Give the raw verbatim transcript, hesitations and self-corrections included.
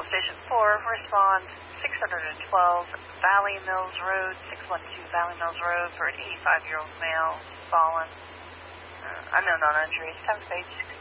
Station four, respond six twelve Valley Mills Road, six one two Valley Mills Road for an eighty-five-year-old male fallen. Uh, unknown on injuries, seven page